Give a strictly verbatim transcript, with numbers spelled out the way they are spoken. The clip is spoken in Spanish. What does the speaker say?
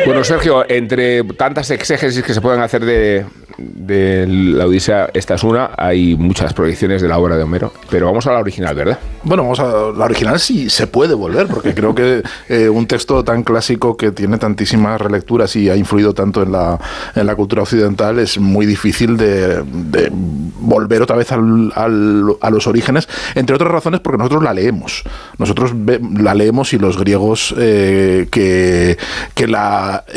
Bueno, Sergio, entre tantas exégesis que se pueden hacer de, de la Odisea, esta es una, hay muchas proyecciones de la obra de Homero, pero vamos a la original, ¿verdad? Bueno, vamos a la original sí se puede volver, porque creo que eh, un texto tan clásico que tiene tantísimas relecturas y ha influido tanto en la, en la cultura occidental es muy difícil de, de volver otra vez al, al, a los orígenes, entre otras razones porque nosotros la leemos. Nosotros ve, la leemos y los griegos eh, que, que la